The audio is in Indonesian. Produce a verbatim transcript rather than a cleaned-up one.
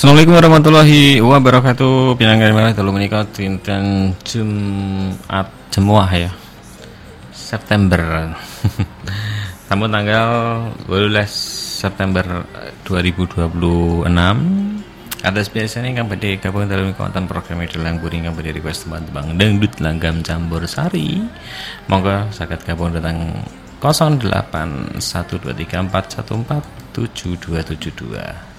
Assalamualaikum warahmatullahi wabarakatuh. Pinanggan malah telu menika dinten Jumat Jemuah ya. September. Sampun tanggal dua belas September dua ribu dua puluh enam. Atas biasanya kang badhe gabung dalam konten program Dalang Buri kang badhe request teman-teman dangdut langgam campur sari. Monggo saged gabung datang nol delapan satu dua tiga empat satu empat tujuh dua tujuh dua.